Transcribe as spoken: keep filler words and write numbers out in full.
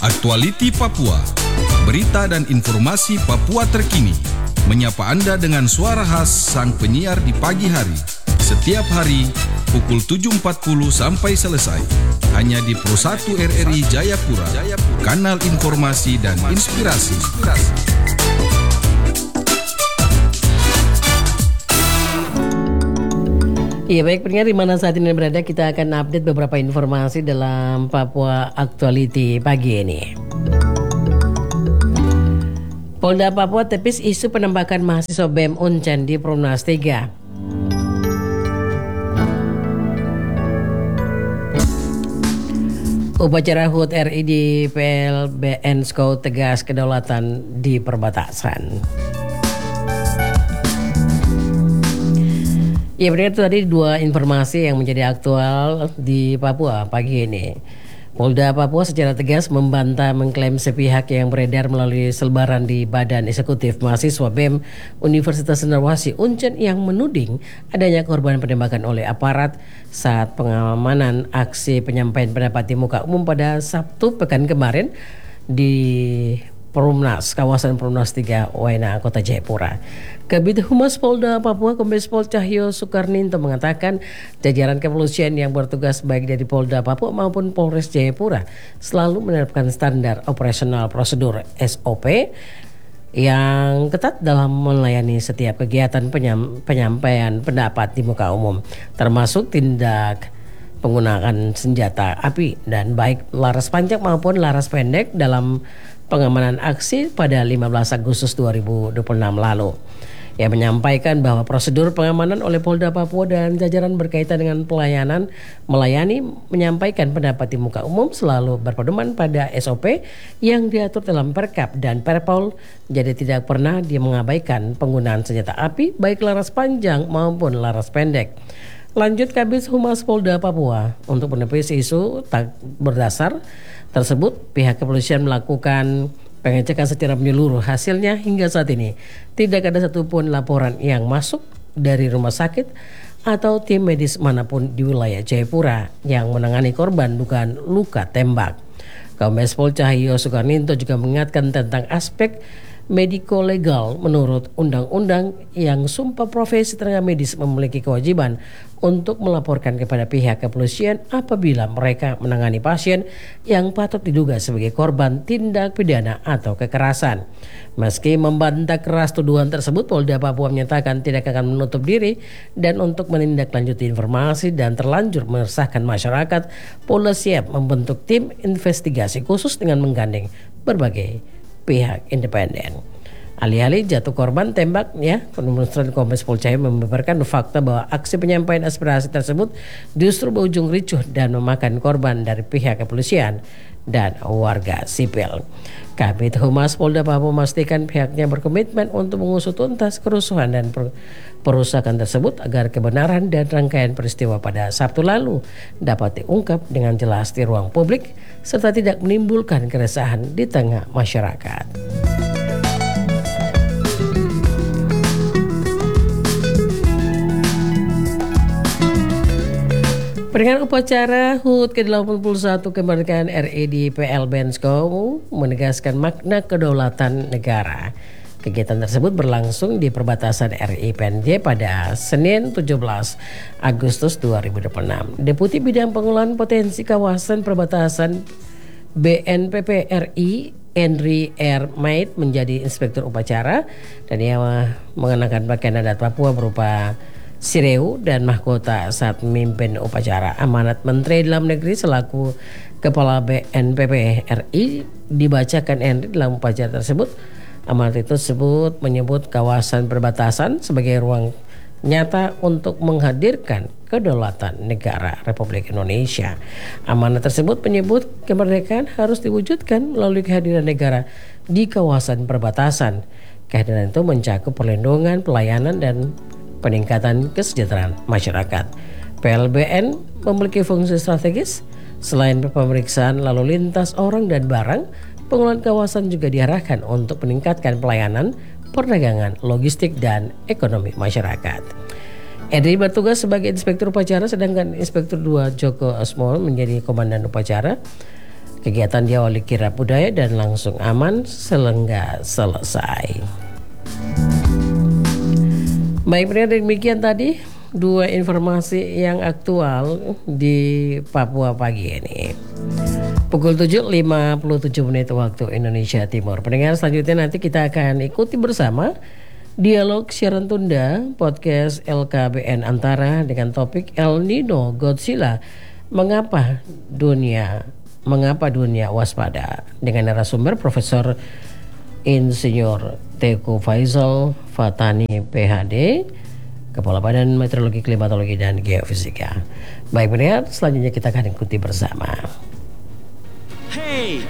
Aktualiti Papua, berita dan informasi Papua terkini, menyapa Anda dengan suara khas sang penyiar di pagi hari, setiap hari pukul tujuh empat puluh sampai selesai, hanya di Pro satu R R I Jayapura, kanal informasi dan inspirasi. Iya, baik pendengar, di mana saat ini berada, kita akan update beberapa informasi dalam Papua Actuality pagi ini. Polda Papua tepis isu penembakan mahasiswa B E M Uncen di Perumnas tiga. Upacara H U T R I di P L B N Sko tegas kedaulatan di perbatasan. Ya, benar, itu tadi dua informasi yang menjadi aktual di Papua pagi ini. Polda Papua secara tegas membantah mengklaim sepihak yang beredar melalui selebaran di Badan Eksekutif Mahasiswa B E M Universitas Cenderawasih Uncen yang menuding adanya korban penembakan oleh aparat saat pengamanan aksi penyampaian pendapat di muka umum pada Sabtu pekan kemarin di Perumnas, kawasan Perumnas tiga, Waena, Kota Jayapura. Kabid Humas Polda Papua Kombes Pol Cahyo Sukarninto mengatakan jajaran kepolisian yang bertugas baik dari Polda Papua maupun Polres Jayapura selalu menerapkan standar operasional prosedur S O P yang ketat dalam melayani setiap kegiatan penyam, penyampaian pendapat di muka umum, termasuk tindak penggunaan senjata api dan baik laras panjang maupun laras pendek dalam pengamanan aksi pada lima belas Agustus dua ribu dua puluh enam lalu. Ia menyampaikan bahwa prosedur pengamanan oleh Polda Papua dan jajaran berkaitan dengan pelayanan melayani menyampaikan pendapat di muka umum selalu berpedoman pada S O P yang diatur dalam Perkap dan Perpol, jadi tidak pernah dia mengabaikan penggunaan senjata api baik laras panjang maupun laras pendek. Lanjut Kabid Humas Polda Papua, untuk menepis isu tak berdasar tersebut, pihak kepolisian melakukan pengecekan secara menyeluruh. Hasilnya hingga saat ini tidak ada satupun laporan yang masuk dari rumah sakit atau tim medis manapun di wilayah Jayapura yang menangani korban dugaan luka tembak. Kombes Pol Cahyo Sukarninto juga mengingatkan tentang aspek mediko-legal. Menurut undang-undang yang sumpah profesi tenaga medis memiliki kewajiban untuk melaporkan kepada pihak kepolisian apabila mereka menangani pasien yang patut diduga sebagai korban tindak pidana atau kekerasan. Meski membantah keras tuduhan tersebut, Polda Papua menyatakan tidak akan menutup diri dan untuk menindaklanjuti informasi dan terlanjur meresahkan masyarakat, Polda siap membentuk tim investigasi khusus dengan menggandeng berbagai pihak independen. Alih-alih jatuh korban tembak, ya, penelusuran Kombes Pol Cahyo membeberkan fakta bahwa aksi penyampaian aspirasi tersebut justru berujung ricuh dan memakan korban dari pihak kepolisian dan warga sipil. Kabid Humas Polda Papua memastikan pihaknya berkomitmen untuk mengusut tuntas kerusuhan dan per- perusakan tersebut agar kebenaran dan rangkaian peristiwa pada Sabtu lalu dapat diungkap dengan jelas di ruang publik serta tidak menimbulkan keresahan di tengah masyarakat. Peringatan upacara H U T ke delapan puluh satu kemerdekaan R I di P L B N Sko menegaskan makna kedaulatan negara. Kegiatan tersebut berlangsung di perbatasan R I P N J pada Senin tujuh belas Agustus dua ribu dua puluh enam. Deputi Bidang Pengelolaan Potensi Kawasan Perbatasan B N P P R I Henry R. Maid menjadi inspektur upacara dan ia mengenakan pakaian adat Papua berupa sireu dan mahkota saat memimpin upacara. Amanat Menteri Dalam Negeri selaku Kepala B N P P R I dibacakan Henry dalam upacara tersebut. Amanat itu tersebut menyebut kawasan perbatasan sebagai ruang nyata untuk menghadirkan kedaulatan negara Republik Indonesia. Amanat tersebut menyebut kemerdekaan harus diwujudkan melalui kehadiran negara di kawasan perbatasan. Kehadiran itu mencakup perlindungan, pelayanan, dan peningkatan kesejahteraan masyarakat. P L B N memiliki fungsi strategis selain pemeriksaan lalu lintas orang dan barang. Pengelolaan kawasan juga diarahkan untuk meningkatkan pelayanan, perdagangan, logistik, dan ekonomi masyarakat. Henry bertugas sebagai inspektur upacara, sedangkan Inspektur dua Joko Asmol menjadi komandan upacara. Kegiatan diawali kirap budaya dan langsung aman selengga selesai. Baik, pendengar, demikian tadi dua informasi yang aktual di Papua pagi ini. Pukul tujuh lima puluh tujuh menit waktu Indonesia Timur. Pendengar, selanjutnya nanti kita akan ikuti bersama Dialog Siaran Tunda podcast L K B N Antara dengan topik El Nino Godzilla. Mengapa dunia Mengapa dunia waspada, dengan narasumber Profesor Insinyur Teguh Faisal Fatani P H D, Kepala Badan Meteorologi, Klimatologi dan Geofisika. Baik pendengar, selanjutnya kita akan ikuti bersama.